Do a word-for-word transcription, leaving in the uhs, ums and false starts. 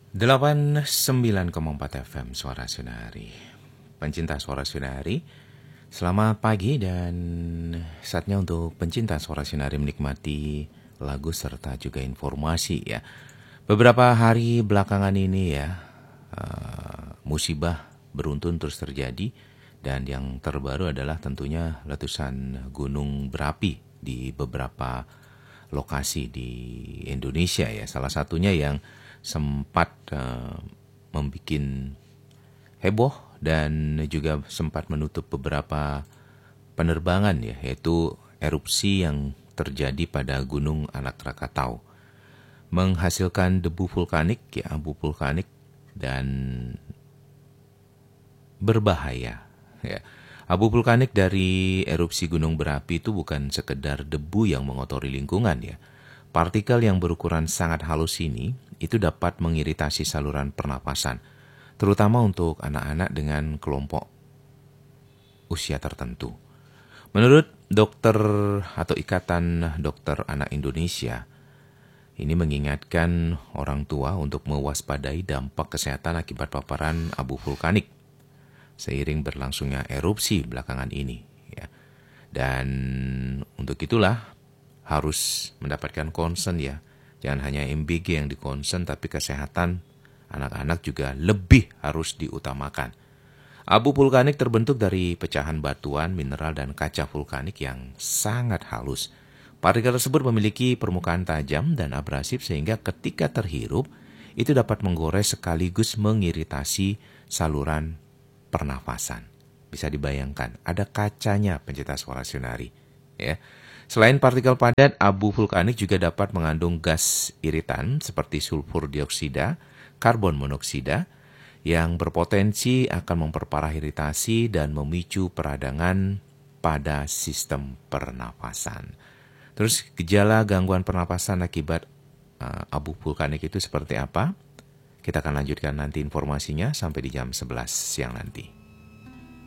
delapan puluh sembilan koma empat F M Suara Sunari. Pencinta Suara Sunari, selamat pagi dan saatnya untuk pencinta Suara Sunari menikmati lagu serta juga informasi ya. Beberapa hari belakangan ini ya, uh, musibah beruntun terus terjadi dan yang terbaru adalah tentunya letusan gunung berapi di beberapa lokasi di Indonesia ya. Salah satunya yang sempat uh, membuat heboh dan juga sempat menutup beberapa penerbangan ya, yaitu erupsi yang terjadi pada Gunung Anak Rakatau, menghasilkan debu vulkanik ya, abu vulkanik dan berbahaya ya. Abu vulkanik dari erupsi gunung berapi itu bukan sekedar debu yang mengotori lingkungan ya. Partikel yang berukuran sangat halus ini itu dapat mengiritasi saluran pernapasan, terutama untuk anak-anak dengan kelompok usia tertentu. Menurut dokter atau Ikatan Dokter Anak Indonesia, ini mengingatkan orang tua untuk mewaspadai dampak kesehatan akibat paparan abu vulkanik seiring berlangsungnya erupsi belakangan ini ya. Dan untuk itulah harus mendapatkan concern ya. Jangan hanya M B G yang dikonsen, tapi kesehatan anak-anak juga lebih harus diutamakan. Abu vulkanik terbentuk dari pecahan batuan, mineral, dan kaca vulkanik yang sangat halus. Partikel tersebut memiliki permukaan tajam dan abrasif sehingga ketika terhirup, itu dapat menggores sekaligus mengiritasi saluran pernafasan. Bisa dibayangkan, ada kacanya pencinta Suara Sunari ya. Selain partikel padat, abu vulkanik juga dapat mengandung gas iritan seperti sulfur dioksida, karbon monoksida, yang berpotensi akan memperparah iritasi dan memicu peradangan pada sistem pernafasan. Terus gejala gangguan pernapasan akibat uh, abu vulkanik itu seperti apa? Kita akan lanjutkan nanti informasinya sampai di jam sebelas siang nanti.